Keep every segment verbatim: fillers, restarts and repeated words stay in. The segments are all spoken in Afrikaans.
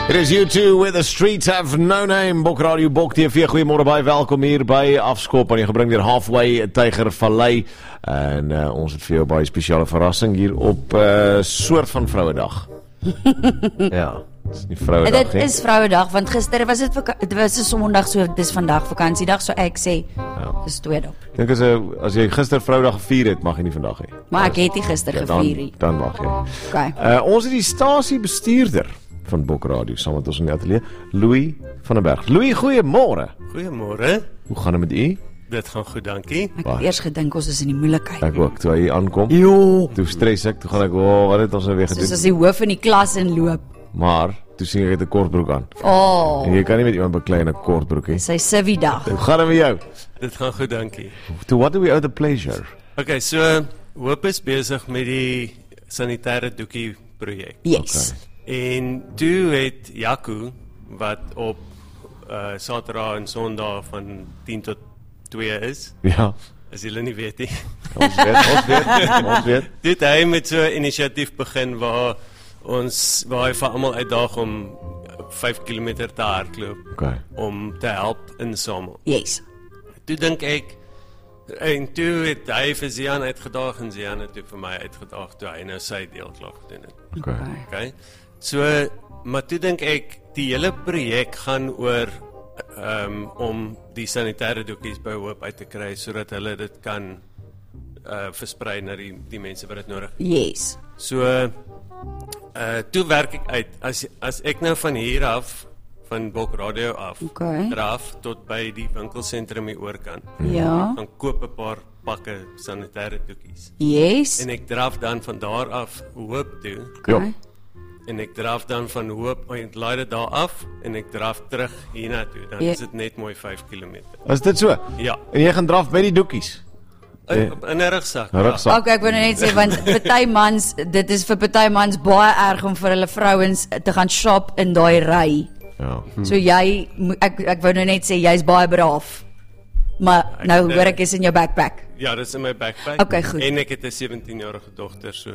It is you two with the streets have no name. Bok Radio, Bok T V, goeiemôre baie welkom hier by Afskop en jy gebring weer Halfway Tyger Vallei en uh, ons het vir jou baie spesiale verrassing hier op 'n uh, soort van Vrouedag. Ja, dit is nie Vrouedag nie. Dit is Vrouedag want gister was dit dit was 'n Sondag, so dis vandag vakansiedag, so ek sê ja. Dis tweedag. Ek dink as jy as jy gister Vrouedag gevier het, mag jy nie vandag hê. Maar ek het nie gister ja, gevier nie. Dan, dan mag jy. Okay. Uh, ons het die stasiebestuurder van Bok Radio saam met ons in die ateljee, Louis van den Berg. Louis, goeiemôre. Goeiemôre. Hoe gaan dit met u? Dit gaan goed, dankie. Ek het eers gedink ons is in die moeilikheid. Ek ook, toe hy aankom. Jo. Toe stres ek, toe gaan ek, oh, wat het ons nou weer gedoen? Soos as die hoof in die klas inloop. Maar, toe sien ek het 'n kortbroek aan. Oh. En jy kan nie met iemand beklei in 'n kortbroek nie. Sy civi dag. Hoe gaan dit met jou? Dit gaan goed, dankie. To what do we owe the pleasure? Okay, so Hoop is besig met die sanitêre doekie projek. Yes. Okay. En toe het Jaco wat op uh, Saterdag en Sondag van tien tot twee is. Ja. As julle nie weet nie. Ons weet, ons weet, ons weet. Dit hy met so 'n inisiatief begin waar ons waar hy vir almal uitdaag om vyf kilometer te hardloop. Okay. Om te help insamel. Yes. Toe dink ek en toe het hy vir Zian uitgedaag en Zian het toe vir my uitgedaag toe hy nou sy deel klaar gedoen het. Okay. Okay. So, maar toe dink ek die hele projek gaan oor um, om die sanitêre doekies by Hoop uit te kry sodat hulle dit kan uh, versprei na die die mense wat dit nodig het. Yes. So uh toe werk ek uit as as ek nou van hier af van Bok Radio af Okay. draf tot by die winkelsentrum hier oorkant. Ja. Dan koop 'n paar pakke sanitêre doekies. Yes. En ek draf dan van daar af Hoop toe. Okay. En ek draf dan van Hoop en laai dit daar af en ek draf terug hiernatoe. Dan Ja. is dit net mooi vyf kilometer. Is dit so? Ja. En jy gaan draf met die doekies? In, in 'n rugsak. Nou, rugsak. Okay, ek wil nou net sê want party mans, dit is vir party mans baie erg om vir hulle vrouens te gaan shop in daai ry. Ja. So jy mo- ek ek wou nou net sê jy's baie braaf. Maar Ek- nou hoor ek is in jou backpack. Ja, dit is in my backpack. Okay, goed. En ek het 'n sewentien-jarige dogter, so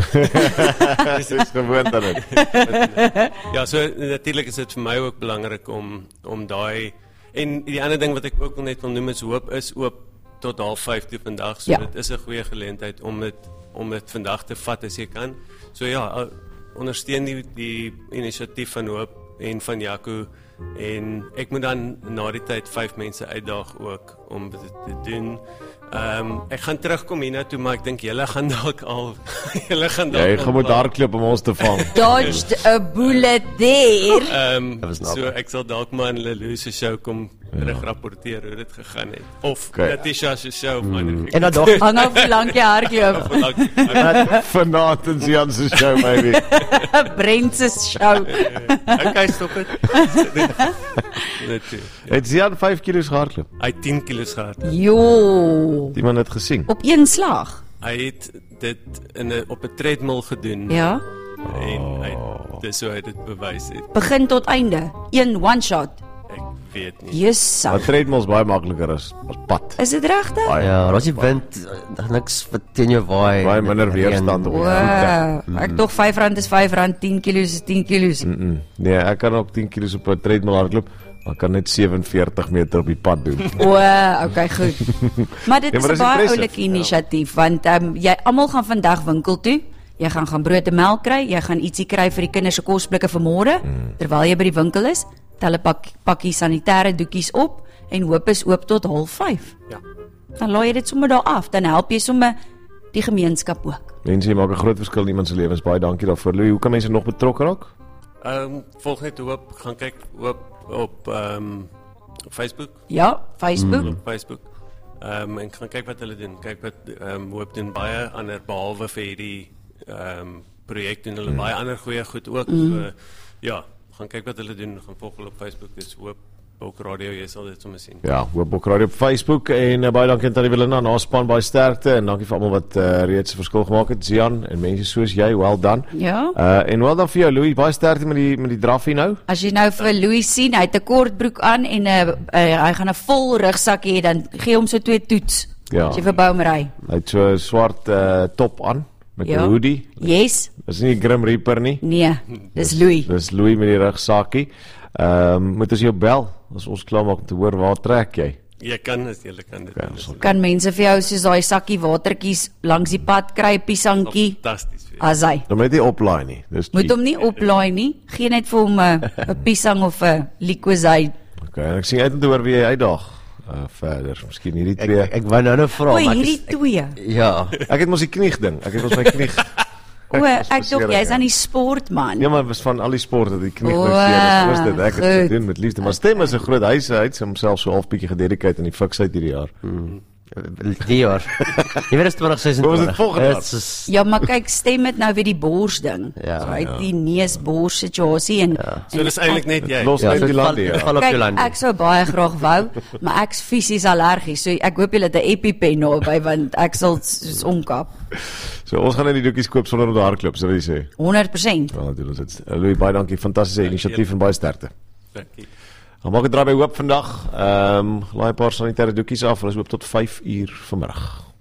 Dis is gewoond aan dit. ja, so natuurlik is dit vir my ook belangrik om om daai en die ander ding wat ek ook wil net wil noem is Hoop is oop tot half vyf toe vandag, so Ja. dit is 'n goeie geleentheid om dit om dit vandag te vat as jy kan. So ja, uh, ondersteun die die inisiatief van Hoop en van Jaco en ek moet dan na die tyd vyf mense uitdaag ook om dit te doen. Ehm um, ek gaan terugkom hiernatoe, maar ek dink julle gaan dalk al julle gaan dalk Jy al gaan moet klaar. hardloop om ons te vang. Dodged a bullet there. Ehm was um, so naby. ek sal dalk maar in Lelou se show kom terug rapporteer hoe dit gegaan het. Of Okay. Natasha se show man. Mm. En dan dog Hang af hoe lank jy hardloop. Vanaand in Jan se show maybe. Brent se show. Okay, stop dit. Net toe. Het Jan vyf kilos gehardloop? Hy het tien kilos gehad. Jo. Die man het gesien. Op een slag. Hy het dit in 'n op 'n treadmill gedoen Ja. en hy dis hoe hy dit bewys het. Begin tot einde. Een one shot. Ek weet nie. Jesus. Maar treadmills baie makliker as as pad. Is dit regtig? Baie, ja, as jy wind, uh, niks wat teen jou waai. baie minder weerstand op die voete. Wow. Ek dog vyf rand is vyf rand, tien kilos is tien kilos. Mm. Nee, ek kan ook tien kilos op 'n treadmill hardloop, maar ek kan net sewenveertig meter op die pad doen. O, okay, goed. Maar dit Ja, is maar 'n dis baie impressive. oulike inisiatief want ehm um, jy almal gaan vandag winkel toe. Jy gaan gaan brood en melk kry, jy gaan ietsie kry vir die kinders se kosblikke vir môre. Mm. Terwyl jy by die winkel is, tel 'n pak pakkie sanitêre doekies op en Hoop is oop tot half vyf. Ja. Dan laai jy dit sommer daar af, dan help jy sommer die gemeenskap ook. Mense, jy maak 'n groot verskil in iemand se lewens. Baie dankie daarvoor. Louis, hoe kan mense nog betrokke raak? Ehm um, volg net Hoop, gaan kyk Hoop op ehm um, Facebook. Ja, Facebook. Op Facebook. Ehm um, en gaan kyk wat hulle doen. Kyk wat ehm um, Hoop doen baie ander behalwe vir hierdie ehm um, projek doen hulle mm. baie ander goeie goed ook. Mm. So ja, gaan kyk wat hulle doen. Gaan volg hulle op Facebook. Dis Hoop Bok Radio, jy sal dit sommer sien. Ja, Hoop Bok Radio op Facebook en uh, baie dankie aan Tannie Wilena, naspan baie sterkte en dankie vir almal wat uh, reeds 'n verskil gemaak het. Zian en mense soos jy, well done. Ja. Uh en well done vir jou Louis, baie sterkte met die met die draffie nou. As jy nou vir Louis sien, hy het 'n kort broek aan en 'n uh, uh, hy gaan 'n vol rugsak hê, dan gee hom so twee toets. Ja. As jy vir Boum ry. Hy het so 'n swart uh, top aan met Ja. die hoodie. Yes. Dis nie die Grim Reaper nie. Nee, dis Louis. Dis Louis met die rugsakie. Ehm um, moet ons jou bel as ons klaar maak om te hoor waar trek jy? Jy kan as jy kan dit. Ja, doen. ons sal- Kan mense vir jou soos daai sakkie watertjies langs die pad kry, piesangkie, Fantasties. vir jou. as hy. Dan moet jy oplaai nie. Dis Moet cheap. hom nie oplaai nie. Gee net vir hom 'n 'n piesang of 'n liquozide. Okay, en ek sien uit om te hoor wie jy uitdaag. Uh, verder, miskien hierdie Ek twee. ek, ek wou nou nou vra, O, maar ek hierdie is- twee. ja. Ek het mos die knie ding. Ek het mos my knie. O, ek dink besering, jy's ja. aan die sport man. Ja, maar was van al die sporte die knie O, nou seer. Dis dit. Ek het goed. gedoen met liefde. Maar Stem is 'n groot huis. Hy het homself so half bietjie gededicate aan die fiksheid hierdie jaar. Die jaar. Jy weet dit is twintig sesentwintig. Wat was dit volgende jaar? Dit is Ja, maar kyk, stem het nou weer die bors ding. Ja, so uit die neus-bors situasie en, So en dis eintlik net jy. Los ja, net so die dit val, landie. dit Ja. val op jou kyk, landie. ek sou baie graag wou, maar ek's fisies allergies. So ek hoop julle het 'n EpiPen naby want ek sal soos omkap. So ons gaan net die doekies koop sonder om te hardloop, so wat jy sê. honderd persent. Ja, doen ons dit. Uh, Louis, baie dankie. Fantastiese inisiatief en baie sterkte. Dankie. Dan maak dit draai by Hoop vandag. Ehm um, laai 'n paar sanitêre doekies af. Ons hoop tot vyf uur vanmiddag.